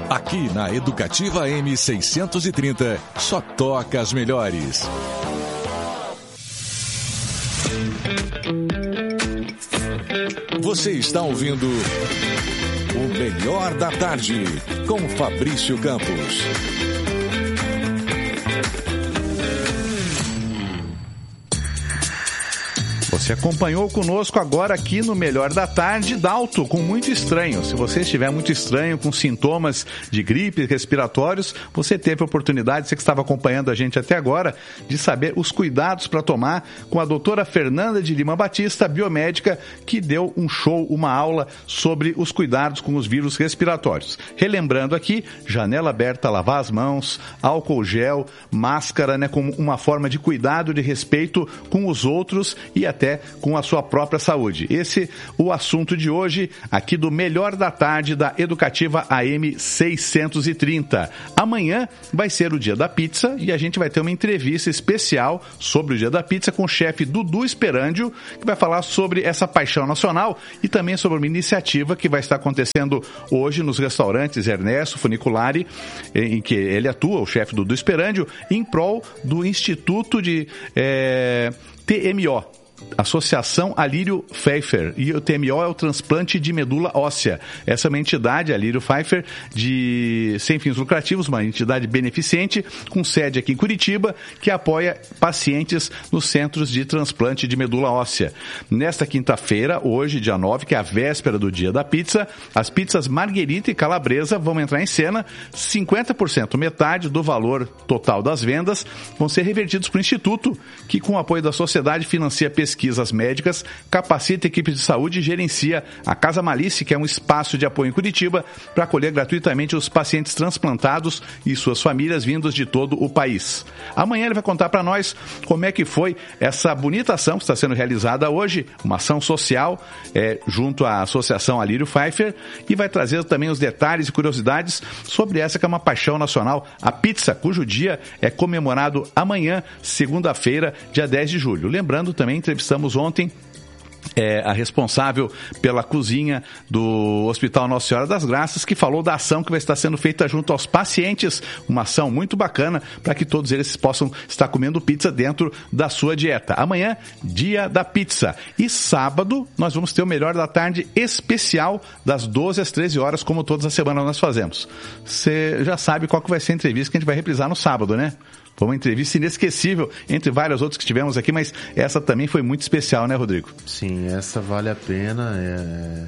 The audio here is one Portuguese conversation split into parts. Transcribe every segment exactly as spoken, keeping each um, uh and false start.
Aqui na Educativa M seiscentos e trinta, só toca as melhores. Você está ouvindo o Melhor da Tarde, com Fabrício Campos. Você acompanhou conosco agora aqui no Melhor da Tarde, Dalto, com muito estranho. Se você estiver muito estranho, com sintomas de gripe, respiratórios, você teve a oportunidade, você que estava acompanhando a gente até agora, de saber os cuidados para tomar com a doutora Fernanda de Lima Batista, biomédica, que deu um show, uma aula sobre os cuidados com os vírus respiratórios. Relembrando aqui, janela aberta, lavar as mãos, álcool gel, máscara, né, como uma forma de cuidado, de respeito com os outros e até com a sua própria saúde. Esse o assunto de hoje, aqui do Melhor da Tarde da Educativa A M seiscentos e trinta. Amanhã vai ser o dia da pizza e a gente vai ter uma entrevista especial sobre o dia da pizza com o chefe Dudu Esperandio, que vai falar sobre essa paixão nacional e também sobre uma iniciativa que vai estar acontecendo hoje nos restaurantes Ernesto Funiculari, em que ele atua, o chefe Dudu Esperandio, em prol do Instituto de é, T M O. Associação Alírio Pfeiffer, e o T M O é o transplante de medula óssea. Essa é uma entidade, Alírio Pfeiffer, de sem fins lucrativos, uma entidade beneficente, com sede aqui em Curitiba, que apoia pacientes nos centros de transplante de medula óssea. Nesta quinta-feira, hoje, dia nove, que é a véspera do dia da pizza, as pizzas Margherita e Calabresa vão entrar em cena. Cinquenta por cento, metade do valor total das vendas, vão ser revertidos para o Instituto, que com o apoio da sociedade financia pesquisa pesquisas médicas, capacita equipes de saúde e gerencia a Casa Malice, que é um espaço de apoio em Curitiba para acolher gratuitamente os pacientes transplantados e suas famílias vindos de todo o país. Amanhã ele vai contar para nós como é que foi essa bonita ação que está sendo realizada hoje, uma ação social é, junto à Associação Alírio Pfeiffer, e vai trazer também os detalhes e curiosidades sobre essa que é uma paixão nacional, a pizza, cujo dia é comemorado amanhã, segunda-feira, dia dez de julho. Lembrando também, entrevistamos ontem É, a responsável pela cozinha do Hospital Nossa Senhora das Graças, que falou da ação que vai estar sendo feita junto aos pacientes, uma ação muito bacana para que todos eles possam estar comendo pizza dentro da sua dieta. Amanhã, dia da pizza. E sábado, nós vamos ter o Melhor da Tarde especial das doze às treze horas, como todas as semanas nós fazemos. Você já sabe qual que vai ser a entrevista que a gente vai reprisar no sábado, né? Foi uma entrevista inesquecível, entre várias outras que tivemos aqui, mas essa também foi muito especial, né, Rodrigo? Sim, essa vale a pena, é...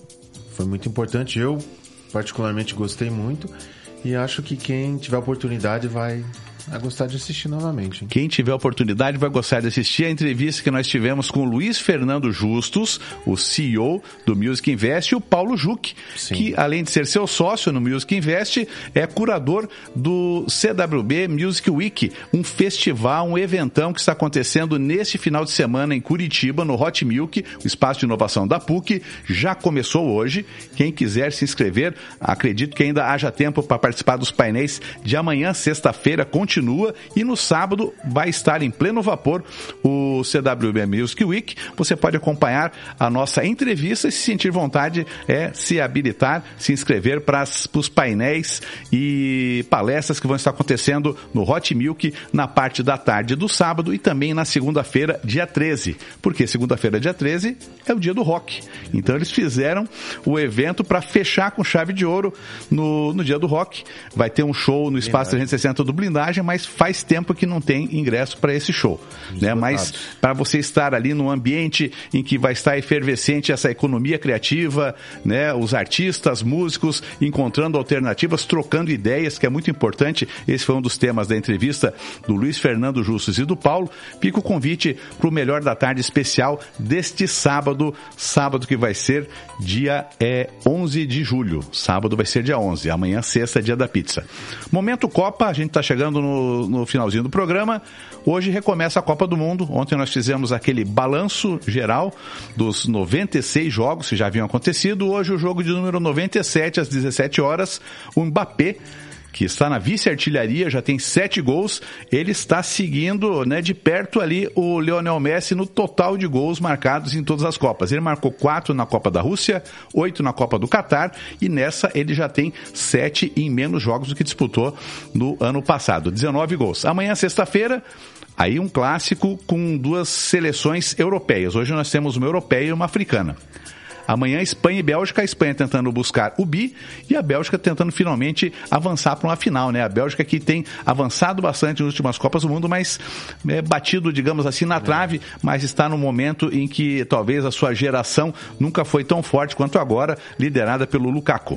foi muito importante. Eu, particularmente, gostei muito e acho que quem tiver oportunidade vai... a gostar de assistir novamente. Hein? Quem tiver oportunidade vai gostar de assistir a entrevista que nós tivemos com o Luiz Fernando Justus, o C E O do Music Invest, e o Paulo Juc, que além de ser seu sócio no Music Invest, é curador do C W B Music Week, um festival, um eventão que está acontecendo neste final de semana em Curitiba, no Hot Milk, o espaço de inovação da P U C. Já começou hoje. Quem quiser se inscrever, acredito que ainda haja tempo para participar dos painéis de amanhã, sexta-feira, continua. Continua, e no sábado vai estar em pleno vapor o C W B Music Week. Você pode acompanhar a nossa entrevista e, se sentir vontade, é se habilitar, se inscrever para os painéis e palestras que vão estar acontecendo no Hot Milk na parte da tarde do sábado e também na segunda-feira, dia treze. Porque segunda-feira, dia treze, é o dia do rock. Então eles fizeram o evento para fechar com chave de ouro no, no dia do rock. Vai ter um show no Espaço trezentos e sessenta do Blindagem, mas faz tempo que não tem ingresso para esse show, né? Mas para você estar ali num ambiente em que vai estar efervescente essa economia criativa, né? Os artistas, músicos encontrando alternativas, trocando ideias, que é muito importante. Esse foi um dos temas da entrevista do Luiz Fernando Justus e do Paulo. Fica o convite para o Melhor da Tarde especial deste sábado, sábado que vai ser dia é, onze de julho. Sábado vai ser dia onze, amanhã sexta, dia da pizza. Momento Copa, a gente está chegando no No, no finalzinho do programa. Hoje recomeça a Copa do Mundo. Ontem nós fizemos aquele balanço geral dos noventa e seis jogos que já haviam acontecido. Hoje o jogo de número noventa e sete, às dezessete horas, o Mbappé, que está na vice-artilharia, já tem sete gols. Ele está seguindo, né, de perto ali o Lionel Messi no total de gols marcados em todas as Copas. Ele marcou quatro na Copa da Rússia, oito na Copa do Catar e nessa ele já tem sete em menos jogos do que disputou no ano passado. dezenove gols. Amanhã, sexta-feira, aí um clássico com duas seleções europeias. Hoje nós temos uma europeia e uma africana. Amanhã, Espanha e Bélgica, a Espanha tentando buscar o bi e a Bélgica tentando finalmente avançar para uma final, né? A Bélgica que tem avançado bastante nas últimas Copas do Mundo, mas é batido, digamos assim, na trave, mas está no momento em que talvez a sua geração nunca foi tão forte quanto agora, liderada pelo Lukaku.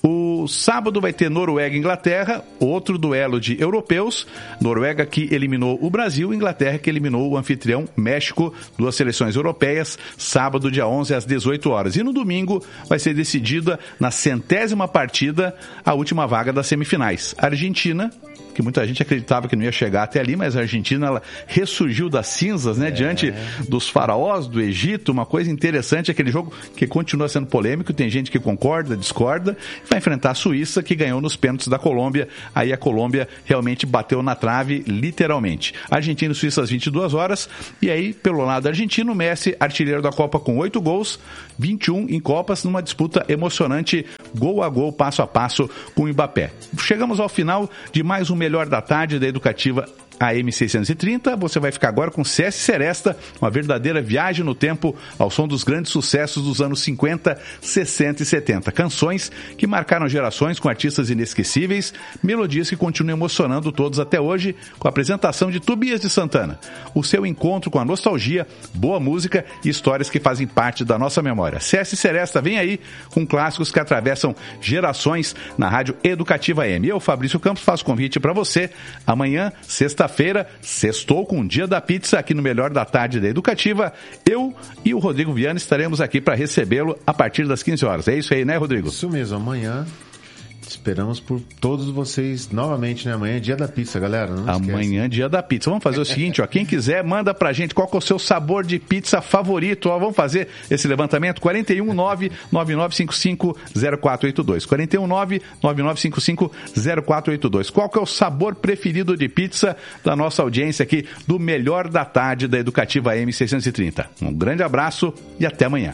O sábado vai ter Noruega e Inglaterra, outro duelo de europeus. Noruega que eliminou o Brasil, Inglaterra que eliminou o anfitrião México, duas seleções europeias, sábado, dia onze, às dezoito horas. E no domingo vai ser decidida na centésima partida a última vaga das semifinais. A Argentina, que muita gente acreditava que não ia chegar até ali, mas a Argentina ela ressurgiu das cinzas, né, é. diante dos faraós do Egito. Uma coisa interessante, aquele jogo que continua sendo polêmico, tem gente que concorda, discorda, vai enfrentar a Suíça, que ganhou nos pênaltis da Colômbia. Aí a Colômbia realmente bateu na trave, literalmente. Argentina e Suíça às vinte e duas horas, e aí pelo lado argentino, Messi, artilheiro da Copa com oito gols, vinte e um em Copas, numa disputa emocionante, gol a gol, passo a passo com o Mbappé. Chegamos ao final de mais um Melhor da Tarde da Educativa A M seiscentos e trinta. Você vai ficar agora com C S Seresta, uma verdadeira viagem no tempo ao som dos grandes sucessos dos anos cinquenta, sessenta e setenta. Canções que marcaram gerações com artistas inesquecíveis, melodias que continuam emocionando todos até hoje, com a apresentação de Tobias de Santana. O seu encontro com a nostalgia, boa música e histórias que fazem parte da nossa memória. C S Seresta vem aí com clássicos que atravessam gerações na Rádio Educativa A M. Eu, Fabrício Campos, faço convite para você amanhã, sexta-feira, Feira, sextou com o Dia da Pizza aqui no Melhor da Tarde da Educativa. Eu e o Rodrigo Viana estaremos aqui para recebê-lo a partir das quinze horas. É isso aí, né, Rodrigo? Isso mesmo, amanhã esperamos por todos vocês novamente, né? Amanhã é Dia da Pizza, galera. Não Amanhã é Dia da Pizza. Vamos fazer o seguinte, ó, quem quiser, manda pra gente qual que é o seu sabor de pizza favorito. Ó, vamos fazer esse levantamento. quatro um nove, nove nove cinco cinco, zero quatro oito dois. quatro um nove, nove nove cinco cinco, zero quatro oito dois. Qual que é o sabor preferido de pizza da nossa audiência aqui do Melhor da Tarde da Educativa A M seiscentos e trinta. Um grande abraço e até amanhã.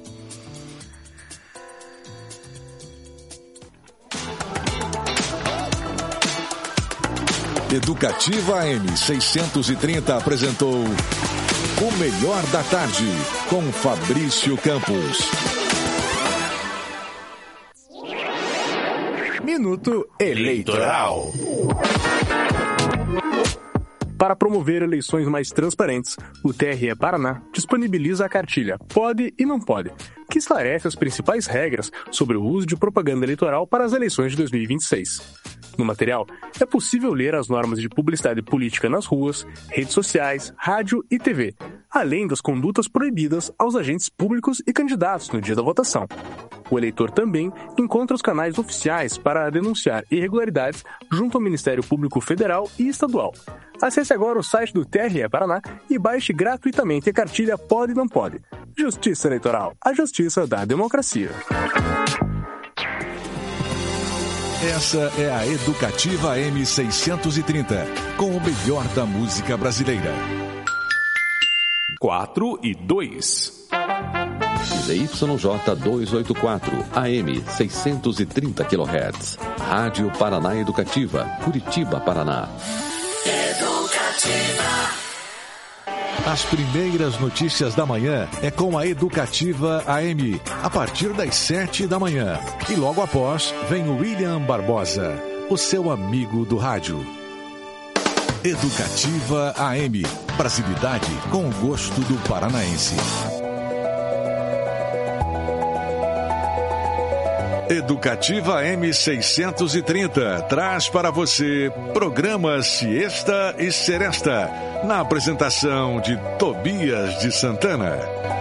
Educativa A M seiscentos e trinta apresentou O Melhor da Tarde, com Fabrício Campos. Minuto Eleitoral. Para promover eleições mais transparentes, o T R E Paraná disponibiliza a cartilha Pode e Não Pode, que esclarece as principais regras sobre o uso de propaganda eleitoral para as eleições de dois mil e vinte e seis. No material, é possível ler as normas de publicidade política nas ruas, redes sociais, rádio e T V, além das condutas proibidas aos agentes públicos e candidatos no dia da votação. O eleitor também encontra os canais oficiais para denunciar irregularidades junto ao Ministério Público Federal e Estadual. Acesse agora o site do T R E Paraná e baixe gratuitamente a cartilha Pode e Não Pode. Justiça Eleitoral, a justiça da democracia. Essa é a Educativa A M seiscentos e trinta, com o melhor da música brasileira. quatro e dois. Z Y J duzentos e oitenta e quatro, A M seiscentos e trinta quilohertz. Rádio Paraná Educativa, Curitiba, Paraná. Educativa. As primeiras notícias da manhã é com a Educativa A M, a partir das sete da manhã. E logo após, vem o William Barbosa, o seu amigo do rádio. Educativa A M, brasilidade com o gosto do paranaense. Educativa A M seiscentos e trinta traz para você programas Siesta e Seresta, na apresentação de Tobias de Santana.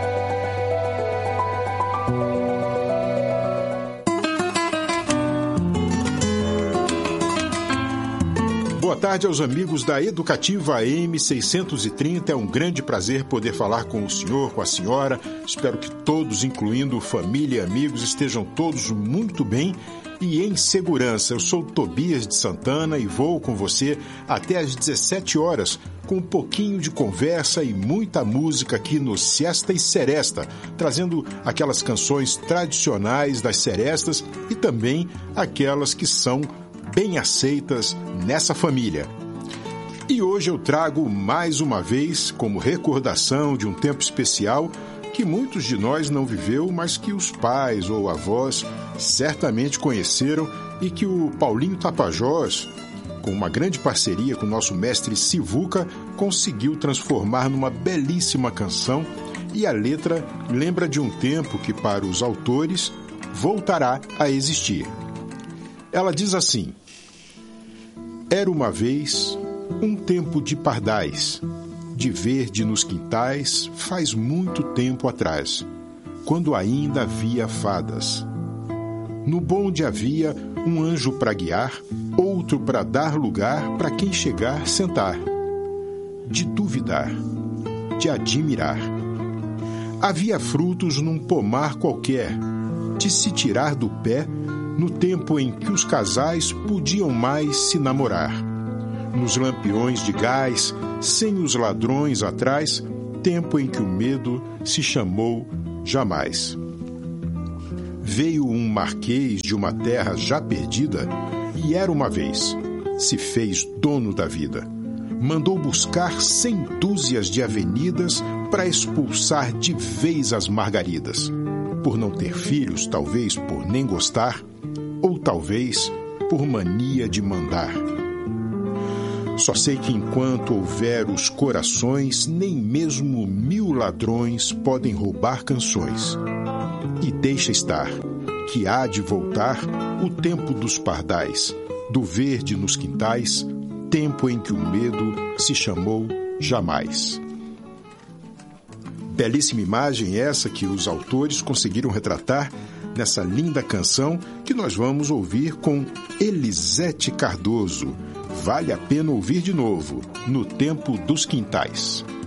Boa tarde aos amigos da Educativa A M seiscentos e trinta. É um grande prazer poder falar com o senhor, com a senhora. Espero que todos, incluindo família e amigos, estejam todos muito bem. e em segurança. Eu sou Tobias de Santana e vou com você até às dezessete horas, com um pouquinho de conversa e muita música aqui no Siesta e Seresta, trazendo aquelas canções tradicionais das serestas e também aquelas que são bem aceitas nessa família. E hoje eu trago mais uma vez, como recordação de um tempo especial que muitos de nós não viveu, mas que os pais ou avós certamente conheceram e que o Paulinho Tapajós, com uma grande parceria com o nosso mestre Sivuca, conseguiu transformar numa belíssima canção, e a letra lembra de um tempo que para os autores voltará a existir. Ela diz assim: era uma vez um tempo de pardais, de verde nos quintais, faz muito tempo atrás, quando ainda havia fadas. No bonde havia um anjo para guiar, outro para dar lugar para quem chegar sentar, de duvidar, de admirar. Havia frutos num pomar qualquer, de se tirar do pé, no tempo em que os casais podiam mais se namorar. Nos lampiões de gás, sem os ladrões atrás, tempo em que o medo se chamou jamais. Veio um marquês de uma terra já perdida, e era uma vez, se fez dono da vida. Mandou buscar cem dúzias de avenidas para expulsar de vez as margaridas, por não ter filhos, talvez por nem gostar, ou talvez por mania de mandar. Só sei que enquanto houver os corações, nem mesmo mil ladrões podem roubar canções. E deixa estar, que há de voltar o tempo dos pardais, do verde nos quintais, tempo em que o medo se chamou jamais. Belíssima imagem essa que os autores conseguiram retratar nessa linda canção que nós vamos ouvir com Elisete Cardoso. Vale a pena ouvir de novo, No Tempo dos Quintais.